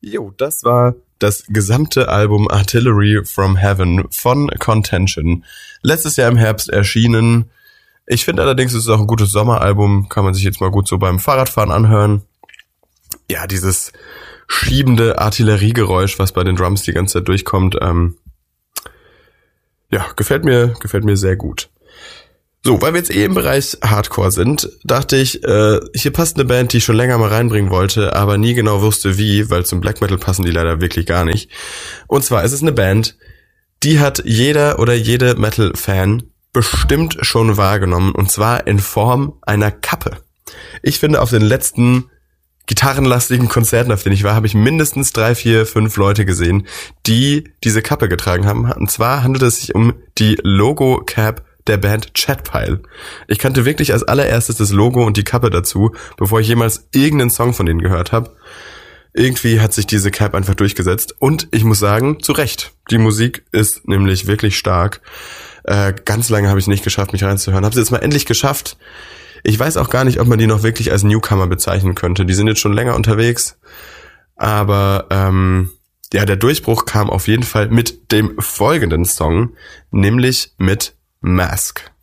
Jo, das war das gesamte Album Artillery from Heaven von Contention. Letztes Jahr im Herbst erschienen. Ich finde allerdings, es ist auch ein gutes Sommeralbum. Kann man sich jetzt mal gut so beim Fahrradfahren anhören. Ja, dieses schiebende Artilleriegeräusch, was bei den Drums die ganze Zeit durchkommt, gefällt mir sehr gut. So, weil wir jetzt im Bereich Hardcore sind, dachte ich, hier passt eine Band, die ich schon länger mal reinbringen wollte, aber nie genau wusste wie, weil zum Black Metal passen die leider wirklich gar nicht. Und zwar ist es eine Band, die hat jeder oder jede Metal-Fan bestimmt schon wahrgenommen, und zwar in Form einer Kappe. Ich finde, auf den letzten gitarrenlastigen Konzerten, auf denen ich war, habe ich mindestens 3, 4, 5 Leute gesehen, die diese Kappe getragen haben. Und zwar handelt es sich um die Logo-Cap der Band Chatpile. Ich kannte wirklich als allererstes das Logo und die Kappe dazu, bevor ich jemals irgendeinen Song von denen gehört habe. Irgendwie hat sich diese Cap einfach durchgesetzt und ich muss sagen, zu Recht. Die Musik ist nämlich wirklich stark. Ganz lange habe ich es nicht geschafft, mich reinzuhören. Habe es jetzt mal endlich geschafft. Ich weiß auch gar nicht, ob man die noch wirklich als Newcomer bezeichnen könnte. Die sind jetzt schon länger unterwegs. Aber der Durchbruch kam auf jeden Fall mit dem folgenden Song, nämlich mit Mask.